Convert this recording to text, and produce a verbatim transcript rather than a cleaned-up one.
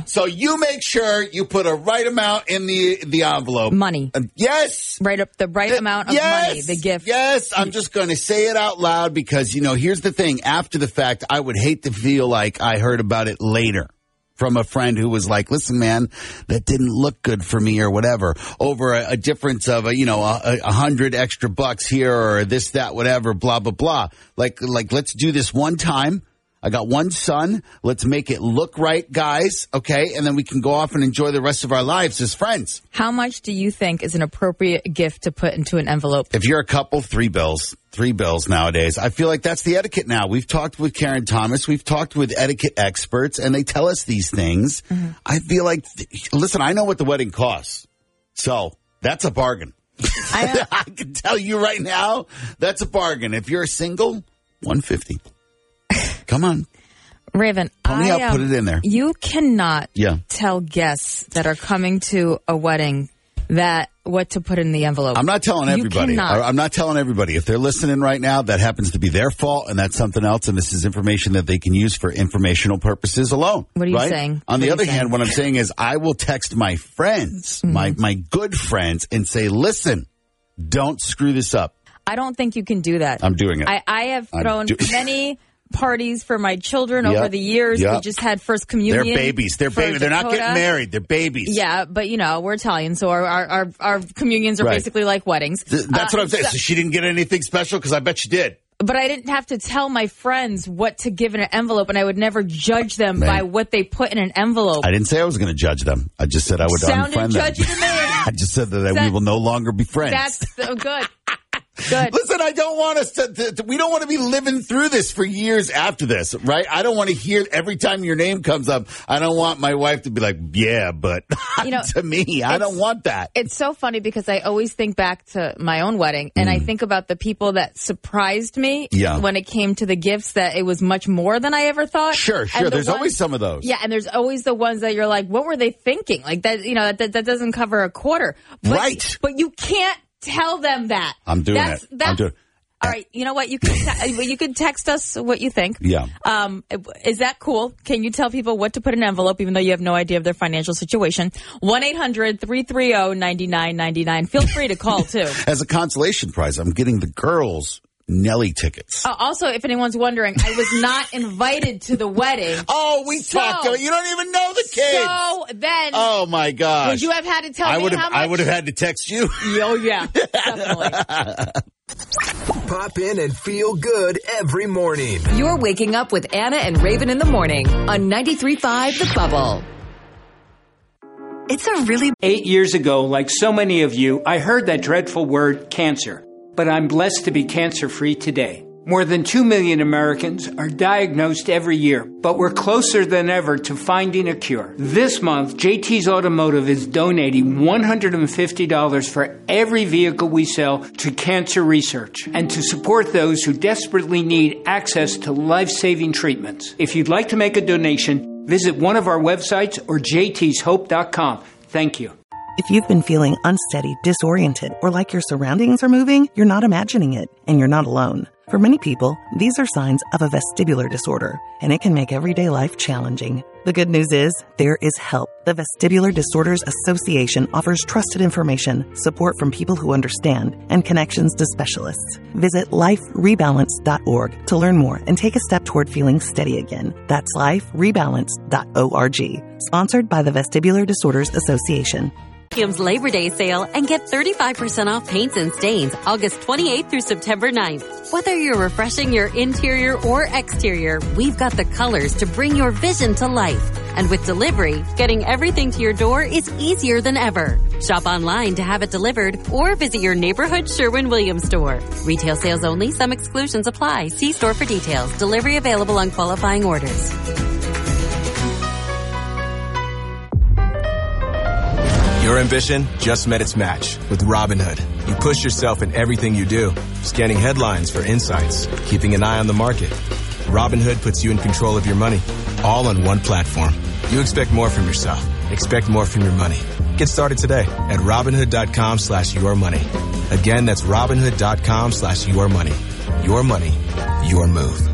Okay. So you make sure you put a right amount in the the envelope. Money. Uh, yes. Right up the right The- amount of yes. money, the gift. Yes. I'm just going to say it out loud because, you know, here's the thing. After the fact, I would hate to feel like I heard about it later from a friend who was like, listen, man, that didn't look good for me or whatever, over a, a difference of, a, you know, a, a hundred extra bucks here or this, that, whatever, blah, blah, blah. Like, like, let's do this one time. I got one son. Let's make it look right, guys. Okay. And then we can go off and enjoy the rest of our lives as friends. How much do you think is an appropriate gift to put into an envelope? If you're a couple, three bills. Three bills nowadays. I feel like that's the etiquette now. We've talked with Karen Thomas. We've talked with etiquette experts, and they tell us these things. Mm-hmm. I feel like, listen, I know what the wedding costs. So that's a bargain. I, I can tell you right now, that's a bargain. If you're single, one hundred fifty dollars. Come on. Raven, Pull me I, up, um, put it in there. You cannot yeah. tell guests that are coming to a wedding that what to put in the envelope. I'm not telling everybody. I, I'm not telling everybody. If they're listening right now, that happens to be their fault, and that's something else, and this is information that they can use for informational purposes alone. What are you right? saying? On what the other saying? hand, what I'm saying is I will text my friends, mm-hmm. my, my good friends, and say, listen, don't screw this up. I don't think you can do that. I'm doing it. I, I have thrown do- many parties for my children yep. over the years. Yep. We just had first communion. They're babies. They're babies. They're not getting married. They're babies. Yeah, but you know, we're Italian, so our our, our, our communions are right. basically like weddings. Th- that's uh, what I'm saying. So, so she didn't get anything special? Because I bet you did. But I didn't have to tell my friends what to give in an envelope, and I would never judge them Man. by what they put in an envelope. I didn't say I was going to judge them. I just said I would Sounded unfriend them. judgy to me. I just said that, that we will no longer be friends. That's so good. Good. Listen, I don't want us to, to, to, we don't want to be living through this for years after this, right? I don't want to hear every time your name comes up. I don't want my wife to be like, yeah, but you know, to me, I don't want that. It's so funny because I always think back to my own wedding and mm. I think about the people that surprised me yeah. when it came to the gifts, that it was much more than I ever thought. Sure, sure. The there's ones, always some of those. Yeah. And there's always the ones that you're like, what were they thinking? Like that, you know, that, that, that doesn't cover a quarter. But, right. But you can't tell them that. I'm doing that's, it. That's, I'm doing it. All right, you know what? You can te- you can text us what you think. Yeah. Um, is that cool? Can you tell people what to put in an envelope, even though you have no idea of their financial situation? one eight hundred three three zero nine nine nine nine. Feel free to call, too. As a consolation prize, I'm getting the girls Nelly tickets. Uh, also, if anyone's wondering, I was not invited to the wedding. Oh, we so, talked about it. You don't even know the kids. So then, oh my gosh, would you have had to tell I me would how have, much? I would have had to text you. Oh yeah, definitely. Pop in and feel good every morning. You're waking up with Anna and Raven in the morning on ninety-three point five The Bubble. It's a really... Eight years ago, like so many of you, I heard that dreadful word cancer. But I'm blessed to be cancer-free today. More than two million Americans are diagnosed every year, but we're closer than ever to finding a cure. This month, J T's Automotive is donating one hundred fifty dollars for every vehicle we sell to cancer research and to support those who desperately need access to life-saving treatments. If you'd like to make a donation, visit one of our websites or j t's hope dot com. Thank you. If you've been feeling unsteady, disoriented, or like your surroundings are moving, you're not imagining it, and you're not alone. For many people, these are signs of a vestibular disorder, and it can make everyday life challenging. The good news is, there is help. The Vestibular Disorders Association offers trusted information, support from people who understand, and connections to specialists. Visit life rebalance dot org to learn more and take a step toward feeling steady again. That's life rebalance dot org. Sponsored by the Vestibular Disorders Association. Kim's Labor Day sale and get thirty-five percent off paints and stains August twenty-eighth through September ninth. Whether you're refreshing your interior or exterior, we've got the colors to bring your vision to life. And with delivery, getting everything to your door is easier than ever. Shop online to have it delivered or visit your neighborhood Sherwin-Williams store. Retail sales only. Some exclusions apply. See store for details. Delivery available on qualifying orders. Your ambition just met its match with Robinhood. You push yourself in everything you do, scanning headlines for insights, keeping an eye on the market. Robinhood puts you in control of your money, all on one platform. You expect more from yourself. Expect more from your money. Get started today at Robinhood.com slash your money. Again, that's Robinhood.com slash your money. Your money, your move.